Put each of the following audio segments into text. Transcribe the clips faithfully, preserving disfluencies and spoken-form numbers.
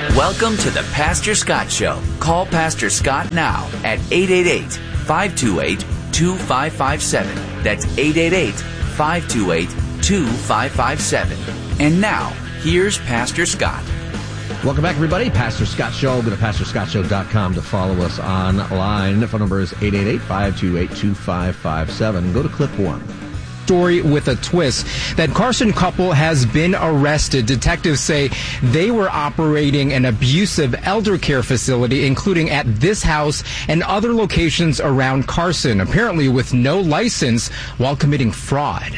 Welcome to the Pastor Scott Show. Call Pastor Scott now at eight eight eight, five two eight, two five five seven. That's eight eight eight, five two eight, two five five seven. And now, here's Pastor Scott. Welcome back, everybody. Pastor Scott Show. Go to pastor scott show dot com to follow us online. The phone number is eight eight eight, five two eight, two five five seven. Go to clip one. Story with a twist. That Carson couple has been arrested. Detectives say they were operating an abusive elder care facility, including at this house and other locations around Carson, apparently with no license, while committing fraud.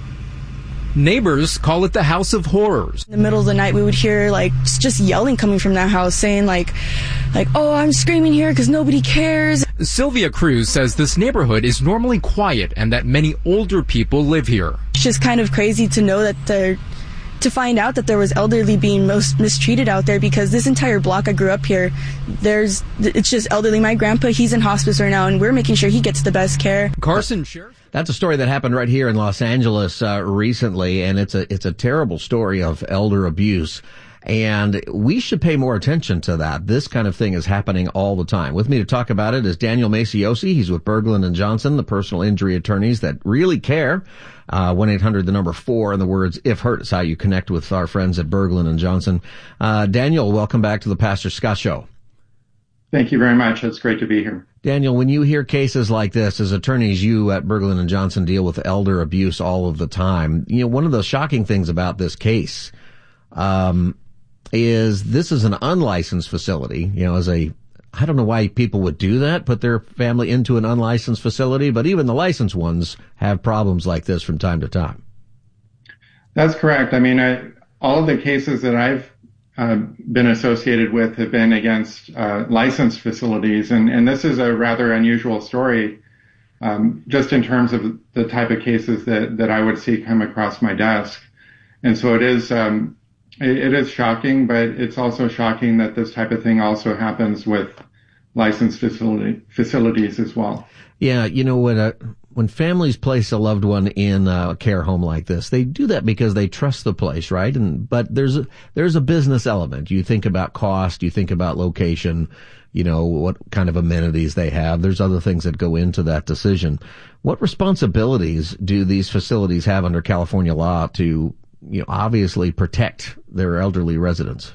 Neighbors call it the House of Horrors. In the middle of the night, we would hear like just yelling coming from that house, saying like, like, oh, I'm screaming here because nobody cares. Sylvia Cruz says this neighborhood is normally quiet and that many older people live here. It's just kind of crazy to know that they're, to find out that there was elderly being most mistreated out there, because this entire block I grew up here, there's, it's just elderly. My grandpa, he's in hospice right now, and we're making sure he gets the best care. Carson Sheriff. That's a story that happened right here in Los Angeles uh, recently, and it's a it's a terrible story of elder abuse. And we should pay more attention to that. This kind of thing is happening all the time. With me to talk about it is Daniel Maciosi. He's with Berglund and Johnson, the personal injury attorneys that really care. Uh, one eight hundred, the number four, and the words if hurt is how you connect with our friends at Berglund and Johnson. Uh, Daniel, welcome back to the Pastor Scott Show. Thank you very much. It's great to be here. Daniel, when you hear cases like this, as attorneys, you at Berglund and Johnson deal with elder abuse all of the time. You know, one of the shocking things about this case, um, is this is an unlicensed facility. You know, as a, I don't know why people would do that, put their family into an unlicensed facility, but even the licensed ones have problems like this from time to time. That's correct. I mean, I, all of the cases that I've uh, been associated with have been against uh, licensed facilities, and, and this is a rather unusual story, um, just in terms of the type of cases that, that I would see come across my desk. And so it is, um, it, it is shocking, but it's also shocking that this type of thing also happens with licensed facility, facilities as well. Yeah, you know, when uh, when families place a loved one in a care home like this, they do that because they trust the place, right? And but there's a, there's a business element. You think about cost, you think about location, you know, what kind of amenities they have. There's other things that go into that decision. What responsibilities do these facilities have under California law to, you know, obviously protect their elderly residents?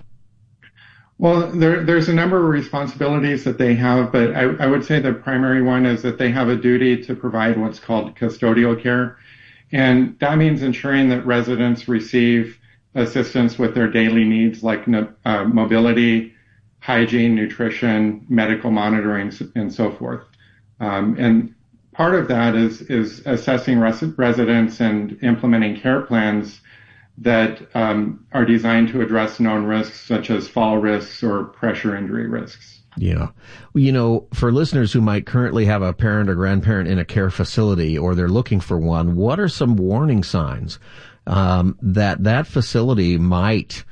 Well, there, there's a number of responsibilities that they have, but I, I would say the primary one is that they have a duty to provide what's called custodial care. And that means ensuring that residents receive assistance with their daily needs like uh, mobility, hygiene, nutrition, medical monitoring, and so forth. Um, and part of that is, is assessing res- residents and implementing care plans that um, are designed to address known risks such as fall risks or pressure injury risks. Yeah. Well, you know, for listeners who might currently have a parent or grandparent in a care facility or they're looking for one, what are some warning signs um, that that facility might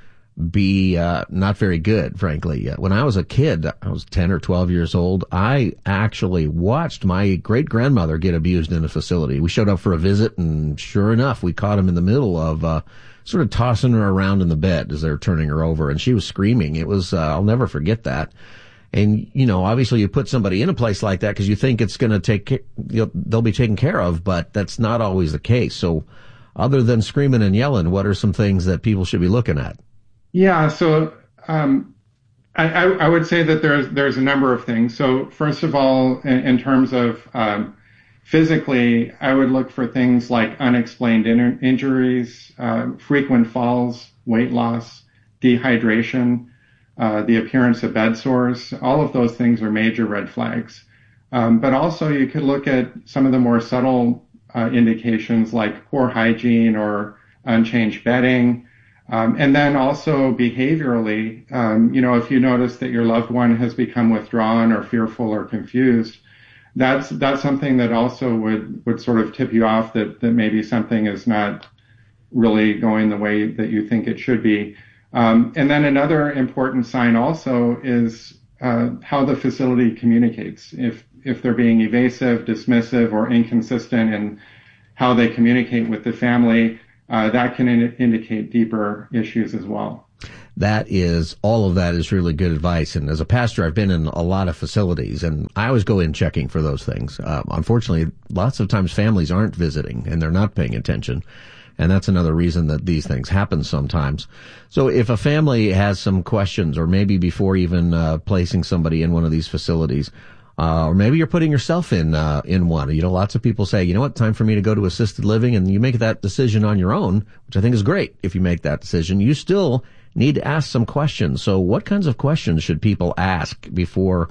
be uh, not very good, frankly? When I was a kid, I was ten or twelve years old, I actually watched my great-grandmother get abused in a facility. We showed up for a visit, and sure enough, we caught him in the middle of uh, sort of tossing her around in the bed as they were turning her over, and she was screaming. It was, uh, I'll never forget that. And, you know, obviously you put somebody in a place like that because you think it's going to take, you know, they'll be taken care of, but that's not always the case. So other than screaming and yelling, what are some things that people should be looking at? Yeah, so um, I, I, I would say that there's there's a number of things. So first of all, in, in terms of um, physically, I would look for things like unexplained in- injuries, uh, frequent falls, weight loss, dehydration, uh, the appearance of bed sores. All of those things are major red flags. Um, but also you could look at some of the more subtle uh, indications like poor hygiene or unchanged bedding. Um, and then also behaviorally, um, you know, if you notice that your loved one has become withdrawn or fearful or confused, that's that's something that also would, would sort of tip you off that, that maybe something is not really going the way that you think it should be. Um, and then another important sign also is uh, how the facility communicates. If if they're being evasive, dismissive, or inconsistent in how they communicate with the family, Uh, that can in- indicate deeper issues as well. That is, all of that is really good advice. And as a pastor, I've been in a lot of facilities, and I always go in checking for those things. Uh, unfortunately, lots of times families aren't visiting and they're not paying attention. And that's another reason that these things happen sometimes. So if a family has some questions, or maybe before even uh, placing somebody in one of these facilities, uh, or maybe you're putting yourself in uh, in one. You know, lots of people say, you know what, time for me to go to assisted living, and you make that decision on your own, which I think is great. If you make that decision, you still need to ask some questions. So what kinds of questions should people ask before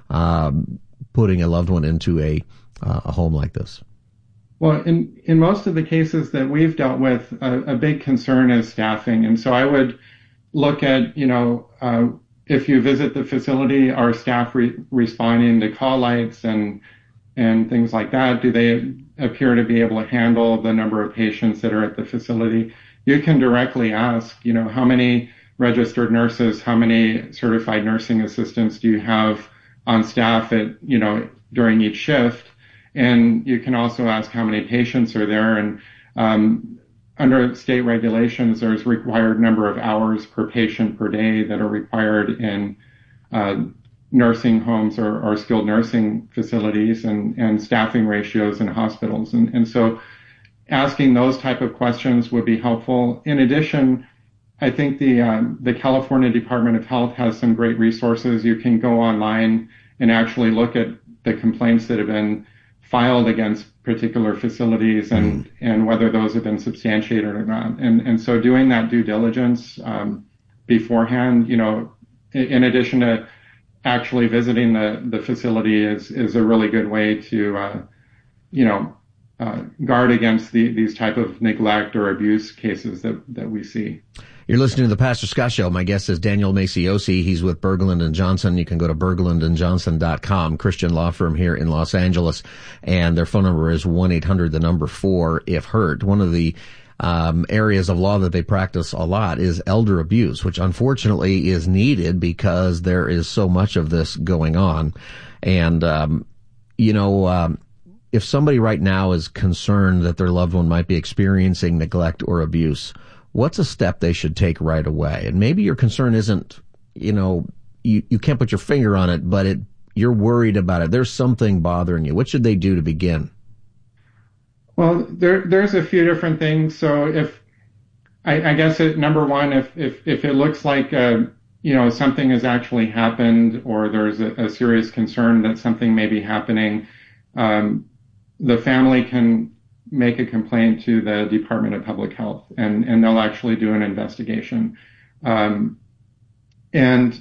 um, putting a loved one into a, uh, a home like this? Well, in, in most of the cases that we've dealt with, a, a big concern is staffing. And so I would look at, you know, uh, if you visit the facility, are staff re- responding to call lights and and things like that? Do they appear to be able to handle the number of patients that are at the facility? You can directly ask, you know, how many registered nurses, how many certified nursing assistants do you have on staff at, you know, during each shift? And you can also ask how many patients are there. And um, under state regulations, there's required number of hours per patient per day that are required in uh, nursing homes or, or skilled nursing facilities, and, and staffing ratios in hospitals. And, and so asking those type of questions would be helpful. In addition, I think the um, the California Department of Health has some great resources. You can go online and actually look at the complaints that have been filed against particular facilities and, mm. and whether those have been substantiated or not. And and so doing that due diligence um, beforehand, you know, in addition to actually visiting the, the facility is, is a really good way to, uh, you know, uh, guard against the, these type of neglect or abuse cases that, that we see. You're listening to the Pastor Scott Show. My guest is Daniel Maciosi. He's with Berglund and Johnson. You can go to berglund and johnson dot com, Christian law firm here in Los Angeles. And their phone number is one eight hundred, the number four, if hurt. One of the um, areas of law that they practice a lot is elder abuse, which unfortunately is needed because there is so much of this going on. And, um, you know, um, if somebody right now is concerned that their loved one might be experiencing neglect or abuse, what's a step they should take right away? And maybe your concern isn't, you know, you, you can't put your finger on it, but it, you're worried about it. There's something bothering you. What should they do to begin? Well, there, there's a few different things. So if, I, I guess it, number one, if, if, if it looks like, uh, you know, something has actually happened, or there's a, a serious concern that something may be happening, um, the family can make a complaint to the Department of Public Health, and, and they'll actually do an investigation. Um, and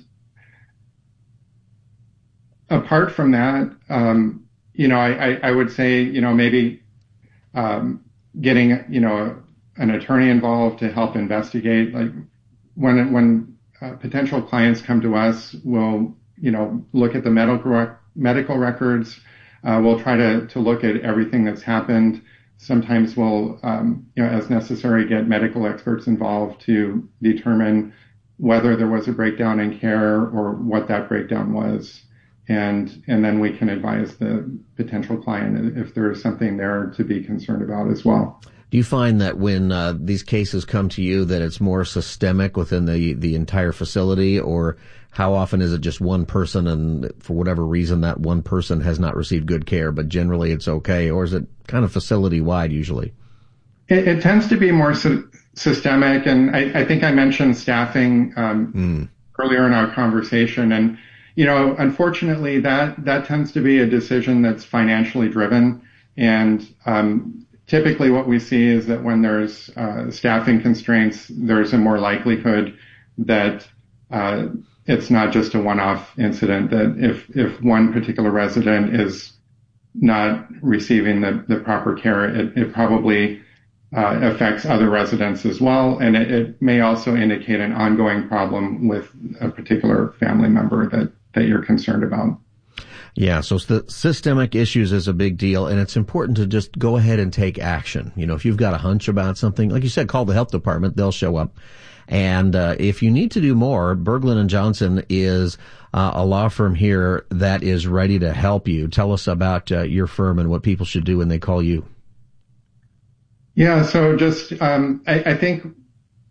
apart from that, um, you know, I, I, I would say, you know, maybe um, getting, you know, an attorney involved to help investigate. Like when when uh, potential clients come to us, we'll, you know, look at the medical rec- medical records. Uh, we'll try to to look at everything that's happened. Sometimes we'll, um, you know, as necessary, get medical experts involved to determine whether there was a breakdown in care or what that breakdown was. And, and then we can advise the potential client if there is something there to be concerned about as well. Do you find that when uh, these cases come to you that it's more systemic within the, the entire facility, or how often is it just one person and for whatever reason that one person has not received good care, but generally it's okay, or is it kind of facility-wide usually? It, it tends to be more sy- systemic, and I, I think I mentioned staffing um, mm. earlier in our conversation, and you know, unfortunately, that that tends to be a decision that's financially driven, and um, typically what we see is that when there's uh, staffing constraints, there's a more likelihood that uh, it's not just a one-off incident, that if, if one particular resident is not receiving the, the proper care, it, it probably uh, affects other residents as well, and it, it may also indicate an ongoing problem with a particular family member that, that you're concerned about. Yeah, so the systemic issues is a big deal, and it's important to just go ahead and take action. You know, if you've got a hunch about something, like you said, call the health department, they'll show up. And uh, if you need to do more, Berglund and Johnson is uh, a law firm here that is ready to help you. Tell us about uh, your firm and what people should do when they call you. Yeah, so just um, I, I think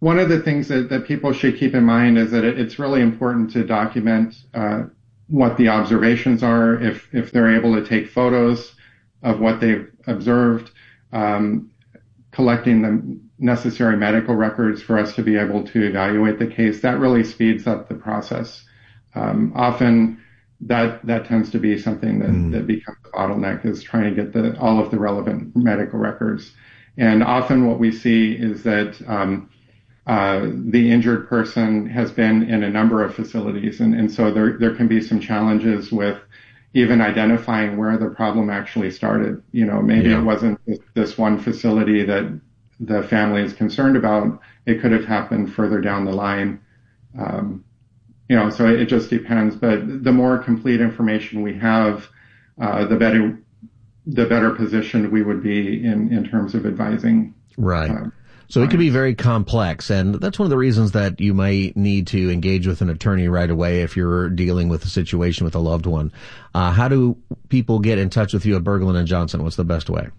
one of the things that, that people should keep in mind is that it, it's really important to document uh, what the observations are, if if they're able to take photos of what they've observed, um, collecting the necessary medical records for us to be able to evaluate the case. That really speeds up the process. Um, often that that tends to be something that, mm. that becomes a bottleneck, is trying to get the all of the relevant medical records. And often what we see is that um, uh, the injured person has been in a number of facilities, and, and so there there can be some challenges with even identifying where the problem actually started. You know, maybe yeah. it wasn't this one facility that the family is concerned about. It could have happened further down the line. Um, you know, so it just depends. But the more complete information we have, uh, the better the better positioned we would be in, in terms of advising. Right. Uh, so it can be very complex, and that's one of the reasons that you might need to engage with an attorney right away if you're dealing with a situation with a loved one. Uh, how do people get in touch with you at Berglund and Johnson? What's the best way?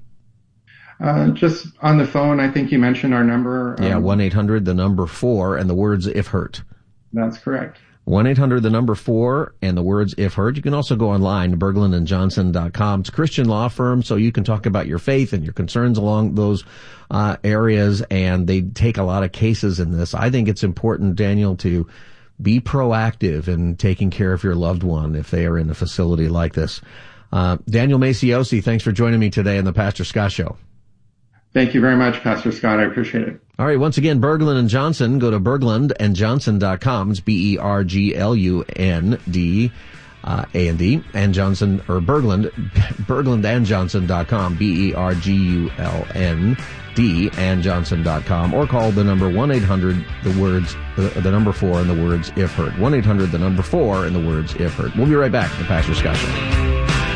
Uh, just on the phone. I think you mentioned our number. Yeah, um, one eight hundred, the number four, and the words if hurt. That's correct. one eight hundred, the number four, and the words if hurt. You can also go online to berglund and johnson dot com. It's a Christian law firm, so you can talk about your faith and your concerns along those uh, areas, and they take a lot of cases in this. I think it's important, Daniel, to be proactive in taking care of your loved one if they are in a facility like this. Uh, Daniel Maciosi, thanks for joining me today on the Pastor Scott Show. Thank you very much, Pastor Scott. I appreciate it. All right. Once again, Berglund and Johnson. Go to berglund and johnson dot com. It's B E R G L U N D uh, A and D and Johnson, or Berglund, berglund and johnson dot com. B E R G U L N D and johnson dot com. Or call the number one eight hundred, the words, the, the number four and the words if hurt. one eight hundred, the number four and the words if hurt. We'll be right back to the Pastor Scott Show.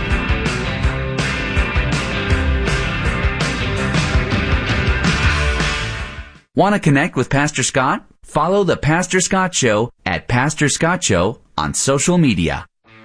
Want to connect with Pastor Scott? Follow the Pastor Scott Show at Pastor Scott Show on social media.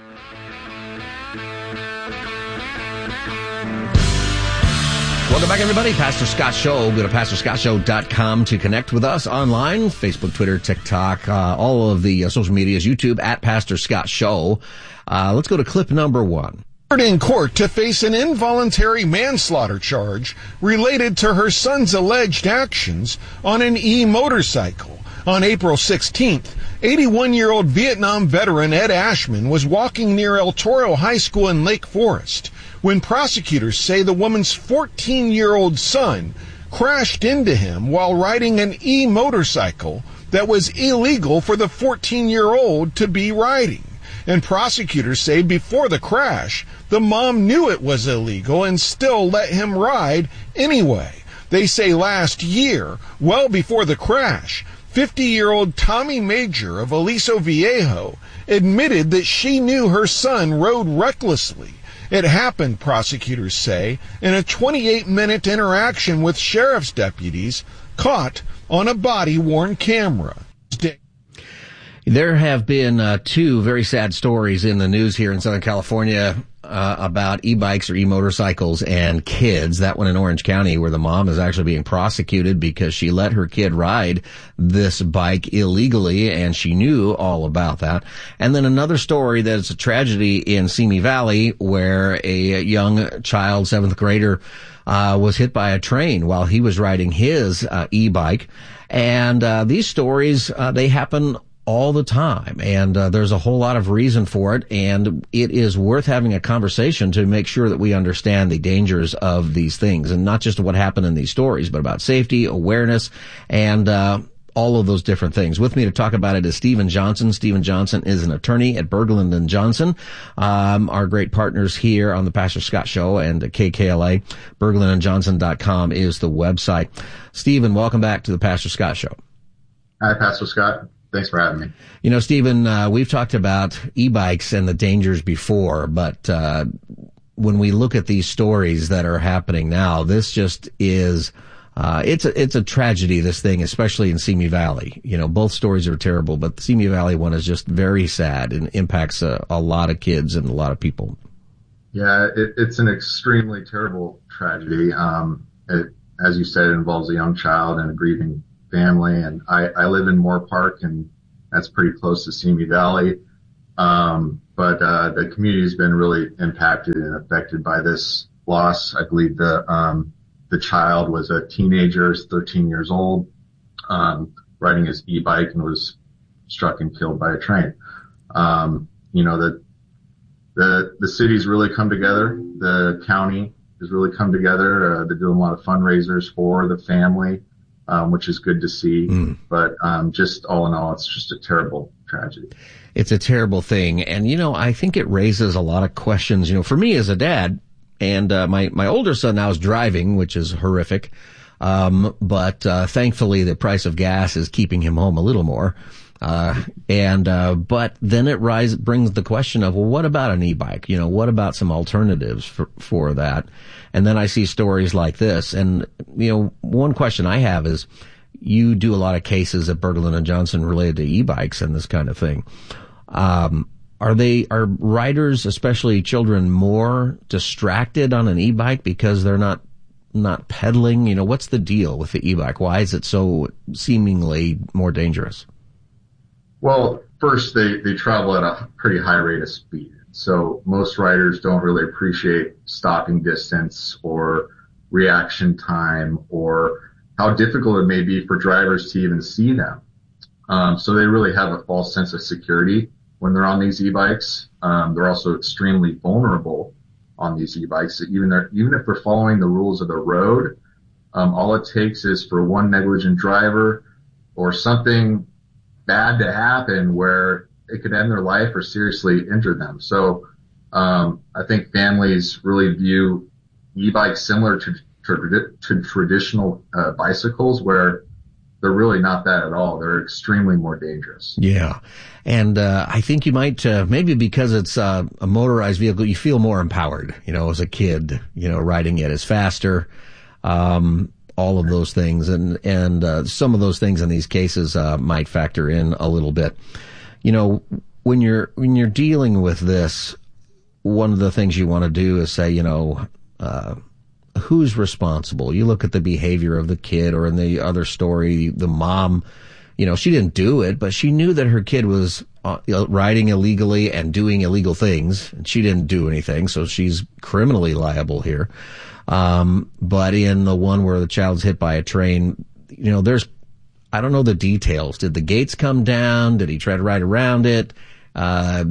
Welcome back, everybody. Pastor Scott Show. Go to pastor scott show dot com to connect with us online. Facebook, Twitter, TikTok, uh, all of the uh, social medias, YouTube at Pastor Scott Show. Uh, let's go to clip number one. In court to face an involuntary manslaughter charge related to her son's alleged actions on an e-motorcycle. On April sixteenth, eighty-one-year-old Vietnam veteran Ed Ashman was walking near El Toro High School in Lake Forest when prosecutors say the woman's fourteen-year-old son crashed into him while riding an e-motorcycle that was illegal for the fourteen-year-old to be riding. And prosecutors say before the crash, the mom knew it was illegal and still let him ride anyway. They say last year, well before the crash, fifty-year-old Tommy Major of Aliso Viejo admitted that she knew her son rode recklessly. It happened, prosecutors say, in a twenty-eight minute interaction with sheriff's deputies caught on a body-worn camera. There have been uh, two very sad stories in the news here in Southern California uh, about e-bikes or e-motorcycles and kids. That one in Orange County, where the mom is actually being prosecuted because she let her kid ride this bike illegally, and she knew all about that. And then another story that's a tragedy in Simi Valley, where a young child, seventh grader, uh was hit by a train while he was riding his uh, e-bike. And uh these stories, uh they happen all the time, and uh, there's a whole lot of reason for it, and it is worth having a conversation to make sure that we understand the dangers of these things, and not just what happened in these stories, but about safety, awareness, and uh all of those different things. With me to talk about it is Stephen Johnson. Stephen Johnson is an attorney at Berglund and Johnson, um, our great partners here on the Pastor Scott Show and K K L A. berglund and johnson dot com is the website. Stephen, welcome back to the Pastor Scott Show. Hi, Pastor Scott. Thanks for having me. You know, Stephen, uh, we've talked about e-bikes and the dangers before, but uh when we look at these stories that are happening now, this just is uh it's a it's a tragedy, this thing, especially in Simi Valley. You know, both stories are terrible, but the Simi Valley one is just very sad and impacts a, a lot of kids and a lot of people. Yeah, it, it's an extremely terrible tragedy. Um, it, as you said, it involves a young child and a grieving family, and I, I live in Moore Park, and that's pretty close to Simi Valley. Um, but uh, the community has been really impacted and affected by this loss. I believe the um, the child was a teenager, thirteen years old, um, riding his e-bike and was struck and killed by a train. Um, you know, the the the city's really come together. The county has really come together. Uh, they're doing a lot of fundraisers for the family, um, which is good to see. Mm. But um, just all in all, it's just a terrible tragedy. It's a terrible thing. And, you know, I think it raises a lot of questions. You know, for me as a dad, and uh, my, my older son now is driving, which is horrific. Um, but uh, thankfully, the price of gas is keeping him home a little more. Uh, and, uh, but then it rise, brings the question of, well, what about an e-bike? You know, what about some alternatives for, for that? And then I see stories like this. And, you know, one question I have is, you do a lot of cases at Berglund and Johnson related to e-bikes and this kind of thing. Um, are they, are riders, especially children, more distracted on an e-bike because they're not, not pedaling? You know, what's the deal with the e-bike? Why is it so seemingly more dangerous? Well, first, they, they travel at a pretty high rate of speed. So most riders don't really appreciate stopping distance or reaction time or how difficult it may be for drivers to even see them. Um, so they really have a false sense of security when they're on these e-bikes. Um, they're also extremely vulnerable on these e-bikes. Even, even if they're following the rules of the road, um, all it takes is for one negligent driver or something bad to happen where it could end their life or seriously injure them. So um, I think families really view e-bikes similar to, to, to traditional uh, bicycles, where they're really not that at all. They're extremely more dangerous. Yeah. And uh, I think you might, uh, maybe because it's uh, a motorized vehicle, you feel more empowered, you know, as a kid, you know, riding it is faster. Um all of those things, and and uh, some of those things in these cases uh, might factor in a little bit. You know, when you're when you're dealing with this, one of the things you want to do is say, you know, uh, who's responsible? You look at the behavior of the kid, or in the other story, the mom, you know, she didn't do it, but she knew that her kid was uh, riding illegally and doing illegal things, and she didn't do anything, so she's criminally liable here. Um, but in the one where the child's hit by a train, you know, there's, I don't know the details. Did the gates come down? Did he try to ride around it? Uh,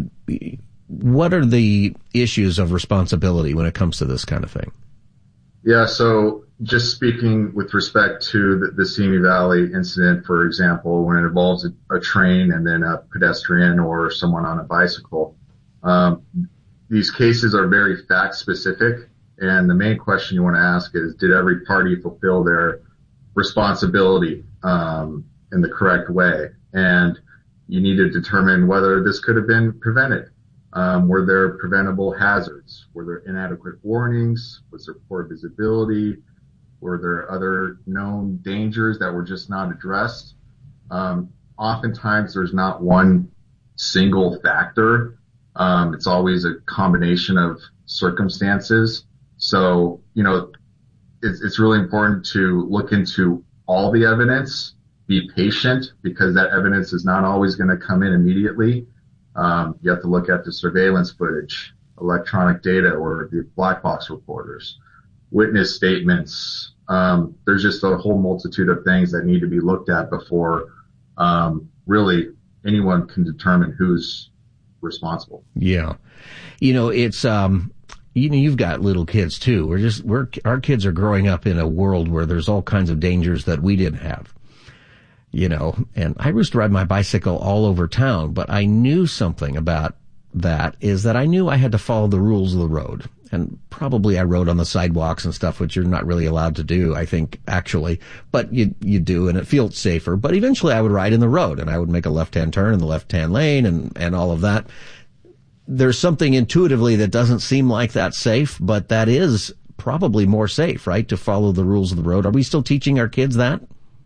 what are the issues of responsibility when it comes to this kind of thing? Yeah, so just speaking with respect to the, the Simi Valley incident, for example, when it involves a, a train and then a pedestrian or someone on a bicycle, um, these cases are very fact specific. And the main question you want to ask is, did every party fulfill their responsibility um, in the correct way? And you need to determine whether this could have been prevented. Um, were there preventable hazards? Were there inadequate warnings? Was there poor visibility? Were there other known dangers that were just not addressed? Um, oftentimes there's not one single factor. Um, it's always a combination of circumstances. So, you know, it's, it's really important to look into all the evidence, be patient, because that evidence is not always going to come in immediately. Um, you have to look at the surveillance footage, electronic data, or the black box reporters, witness statements. Um, there's just a whole multitude of things that need to be looked at before um, really anyone can determine who's responsible. Yeah. You know, it's, um, you know, you've got little kids too. We're just, we're, our kids are growing up in a world where there's all kinds of dangers that we didn't have. You know, and I used to ride my bicycle all over town, but I knew something about that is that I knew I had to follow the rules of the road. And probably I rode on the sidewalks and stuff, which you're not really allowed to do, I think, actually. But you, you do, and it feels safer. But eventually I would ride in the road, and I would make a left-hand turn in the left-hand lane and, and all of that. There's something intuitively that doesn't seem like that safe, but that is probably more safe, right, to follow the rules of the road. Are we still teaching our kids that?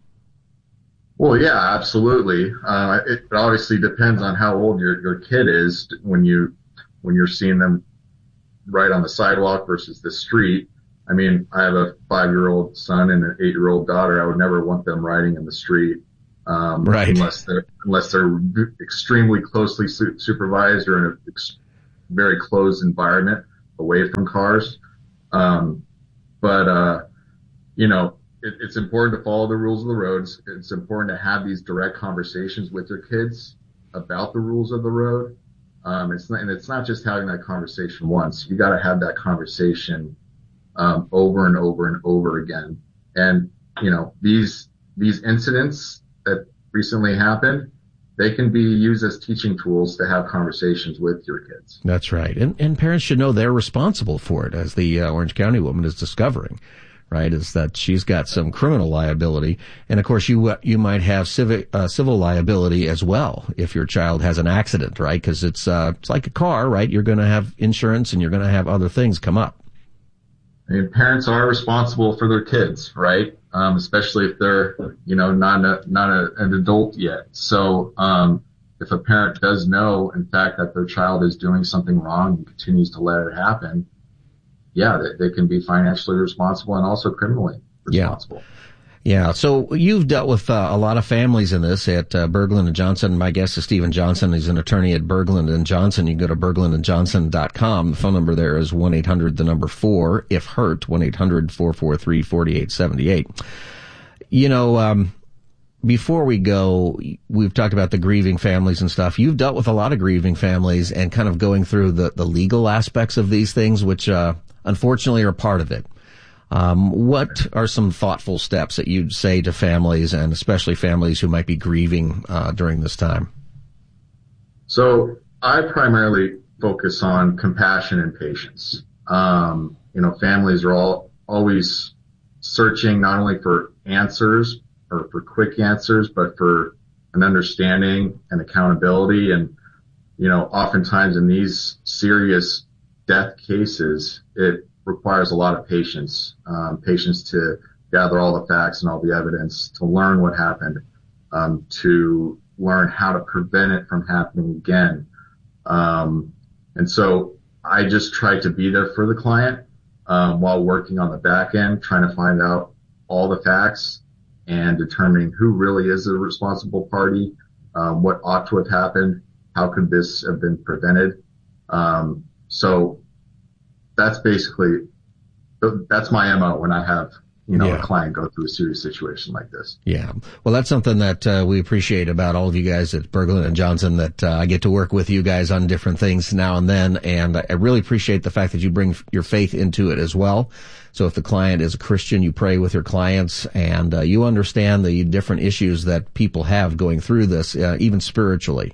Well, yeah, absolutely. Uh, it obviously depends on how old your, your kid is when you, when you're seeing them right on the sidewalk versus the street. I mean, I have a five-year-old son and an eight-year-old daughter. I would never want them riding in the street, um, right. unless they're, unless they're extremely closely su- supervised or in a ex- very closed environment away from cars. Um, but, uh, you know, it, it's important to follow the rules of the roads. It's important to have these direct conversations with your kids about the rules of the road. Um, it's not, and it's not just having that conversation once. You got to have that conversation Um, over and over and over again. And, you know, these, these incidents that recently happened, they can be used as teaching tools to have conversations with your kids. That's right. And, and parents should know they're responsible for it, as the uh, Orange County woman is discovering, right? Is that she's got some criminal liability. And of course, you, uh, you might have civic, uh, civil liability as well if your child has an accident, right? Cause it's, uh, it's like a car, right? You're going to have insurance and you're going to have other things come up. I mean, parents are responsible for their kids, right? Um, especially if they're, you know, not a, not a, an adult yet. So, um, if a parent does know, in fact, that their child is doing something wrong and continues to let it happen, yeah, they, they can be financially responsible and also criminally responsible. Yeah. Yeah, so you've dealt with uh, a lot of families in this at uh, Berglund and Johnson. My guest is Stephen Johnson. He's an attorney at Berglund and Johnson. You can go to berglund and johnson dot com. The phone number there is one eight hundred, the number four, if hurt, one eight hundred, four four three, four eight seven eight. You know, um, before we go, we've talked about the grieving families and stuff. You've dealt with a lot of grieving families and kind of going through the, the legal aspects of these things, which uh, unfortunately are part of it. Um, what are some thoughtful steps that you'd say to families, and especially families who might be grieving uh, during this time? So I primarily focus on compassion and patience. Um, you know, families are all always searching not only for answers or for quick answers, but for an understanding and accountability. And, you know, oftentimes in these serious death cases, it requires a lot of patience, um, patience to gather all the facts and all the evidence, to learn what happened, um, to learn how to prevent it from happening again. Um, and so I just try to be there for the client, um, while working on the back end, trying to find out all the facts and determining who really is the responsible party, um, what ought to have happened, how could this have been prevented. Um, so that's basically, that's my M O when I have, you know, yeah. a client go through a serious situation like this. Yeah. Well, that's something that uh, we appreciate about all of you guys at Berglund and Johnson, that uh, I get to work with you guys on different things now and then. And I really appreciate the fact that you bring your faith into it as well. So if the client is a Christian, you pray with your clients, and uh, you understand the different issues that people have going through this, uh, even spiritually.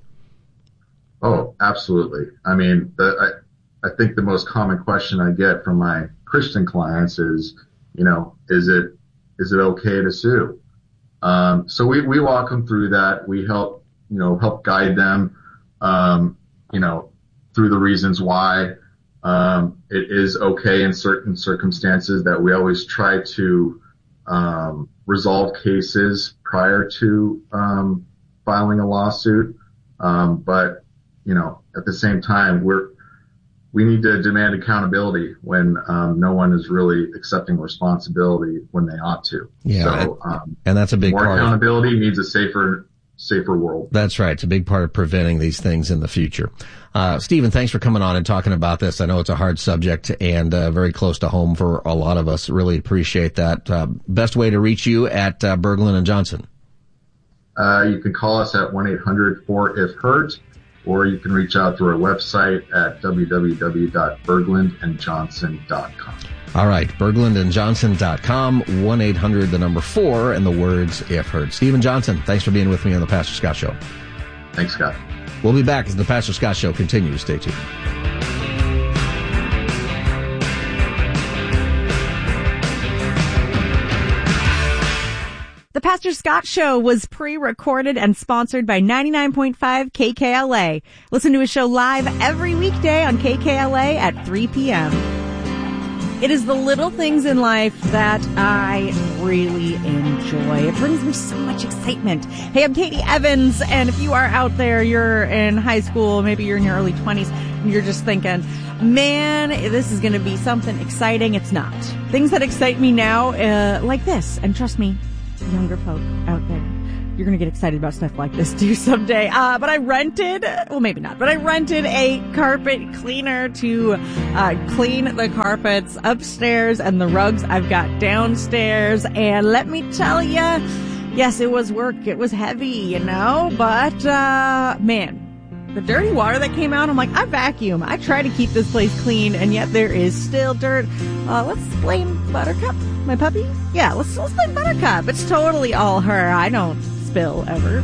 Oh, absolutely. I mean, the, I, I think the most common question I get from my Christian clients is, you know, is it, is it okay to sue? Um, so we, we walk them through that. We help, you know, help guide them, um, you know, through the reasons why, um, it is okay in certain circumstances, that we always try to, um, resolve cases prior to, um, filing a lawsuit. Um, but, you know, at the same time, we're, we need to demand accountability when um, no one is really accepting responsibility when they ought to. Yeah, so, um, and that's a big more part. More accountability means a safer, safer world. That's right. It's a big part of preventing these things in the future. Uh, Stephen, thanks for coming on and talking about this. I know it's a hard subject and uh, very close to home for a lot of us. Really appreciate that. Uh, best way to reach you at uh, Berglund and Johnson? Uh, you can call us at one eight hundred four if hurt. Or you can reach out through our website at w w w dot berglund and johnson dot com. All right, berglund and johnson dot com, one eight hundred, the number four, and the words if heard. Stephen Johnson, thanks for being with me on the Pastor Scott Show. Thanks, Scott. We'll be back as the Pastor Scott Show continues. Stay tuned. The Pastor Scott Show was pre-recorded and sponsored by ninety-nine point five K K L A. Listen to his show live every weekday on K K L A at three p.m. It is the little things in life that I really enjoy. It brings me so much excitement. Hey, I'm Katie Evans, and if you are out there, you're in high school, maybe you're in your early twenties, and you're just thinking, man, this is going to be something exciting. It's not. Things that excite me now, uh, like this, and trust me, younger folk out there, you're going to get excited about stuff like this too someday. Uh, but I rented, well, maybe not, but I rented a carpet cleaner to uh, clean the carpets upstairs and the rugs I've got downstairs. And let me tell you, yes, it was work. It was heavy, you know, but, uh, man, the dirty water that came out, I'm like, I vacuum. I try to keep this place clean, and yet there is still dirt. Uh, let's blame Buttercup, my puppy. Yeah, let's, let's blame Buttercup. It's totally all her. I don't spill ever.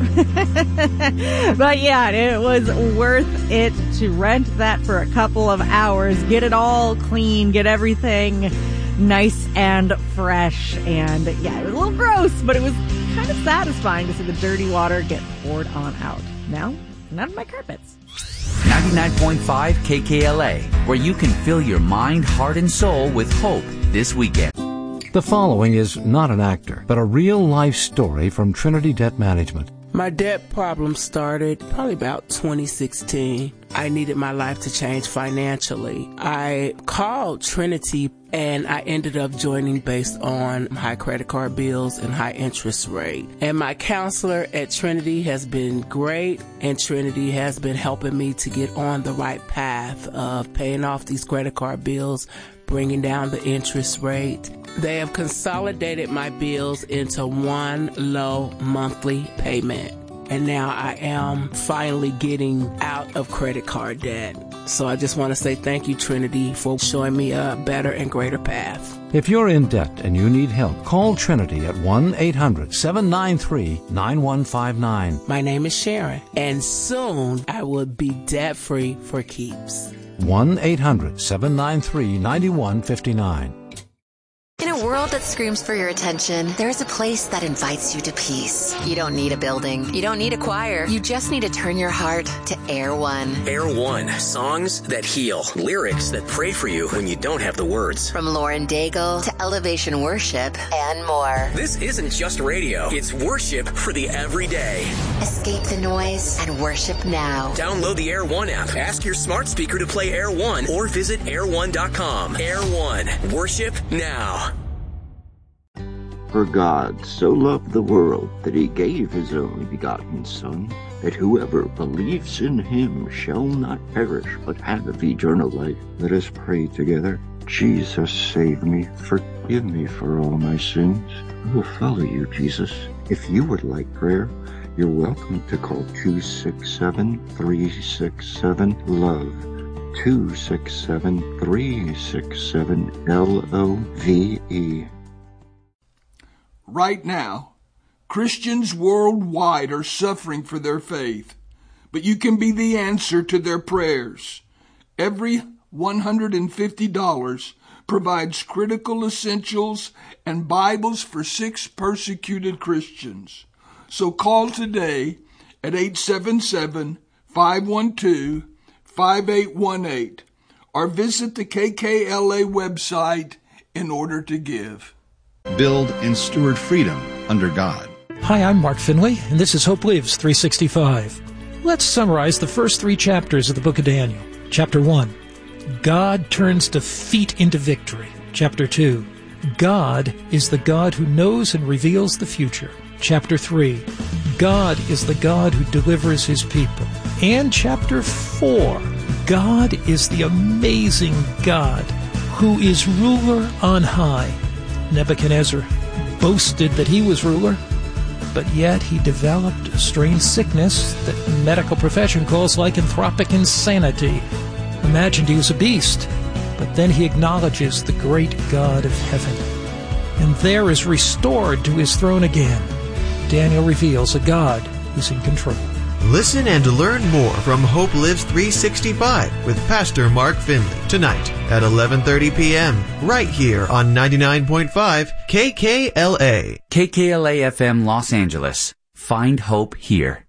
But yeah, it was worth it to rent that for a couple of hours, get it all clean, get everything nice and fresh. And yeah, it was a little gross, but it was kind of satisfying to see the dirty water get poured on out. Now, none of my carpets. ninety-nine point five K K L A, where you can fill your mind, heart, and soul with hope this weekend. The following is not an actor, but a real-life story from Trinity Debt Management. My debt problem started probably about twenty sixteen. I needed my life to change financially. I called Trinity and I ended up joining based on high credit card bills and high interest rate. And my counselor at Trinity has been great, and Trinity has been helping me to get on the right path of paying off these credit card bills, bringing down the interest rate. They have consolidated my bills into one low monthly payment. And now I am finally getting out of credit card debt. So I just want to say thank you, Trinity, for showing me a better and greater path. If you're in debt and you need help, call Trinity at one eight hundred seven nine three nine one five nine. My name is Sharon, and soon I will be debt-free for keeps. one eight hundred seven nine three nine one five nine. In a world that screams for your attention, there's a place that invites you to peace. You don't need a building. You don't need a choir. You just need to turn your heart to Air One. Air One. Songs that heal. Lyrics that pray for you when you don't have the words. From Lauren Daigle to Elevation Worship and more. This isn't just radio. It's worship for the everyday. Escape the noise and worship now. Download the Air One app. Ask your smart speaker to play Air One or visit air one dot com. Air One. Worship now. For God so loved the world that he gave his only begotten Son, that whoever believes in him shall not perish but have eternal life. Let us pray together. Jesus, save me. Forgive me for all my sins. I will follow you, Jesus. If you would like prayer, you're welcome to call two six seven, three six seven, LOVE. two six seven, three six seven, L O V E. Right now, Christians worldwide are suffering for their faith, but you can be the answer to their prayers. Every one hundred fifty dollars provides critical essentials and Bibles for six persecuted Christians. So call today at eight seven seven, five one two, five eight one eight or visit the K K L A website in order to give. Build and steward freedom under God. Hi, I'm Mark Finley, and this is Hope Lives three sixty-five. Let's summarize the first three chapters of the book of Daniel. Chapter one, God turns defeat into victory. Chapter two, God is the God who knows and reveals the future. Chapter three, God is the God who delivers his people. And chapter four, God is the amazing God who is ruler on high. Nebuchadnezzar boasted that he was ruler, but yet he developed a strange sickness that the medical profession calls lycanthropic insanity. Imagined he was a beast, but then he acknowledges the great God of heaven, and there is restored to his throne again. Daniel reveals a God who's in control. Listen and learn more from Hope Lives three sixty-five with Pastor Mark Finley tonight at eleven thirty p.m. right here on ninety-nine point five K K L A. K K L A F M Los Angeles. Find hope here.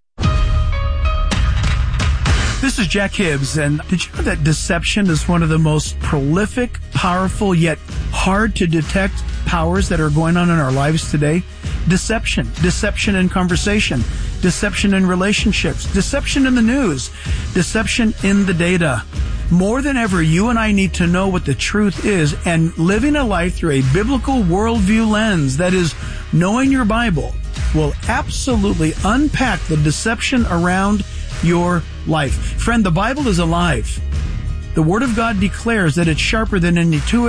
This is Jack Hibbs, and did you know that deception is one of the most prolific, powerful, yet hard to detect powers that are going on in our lives today? Deception. Deception in conversation. Deception in relationships. Deception in the news. Deception in the data. More than ever, you and I need to know what the truth is, and living a life through a biblical worldview lens, that is, knowing your Bible, will absolutely unpack the deception around your life. Friend, the Bible is alive. The Word of God declares that it's sharper than any two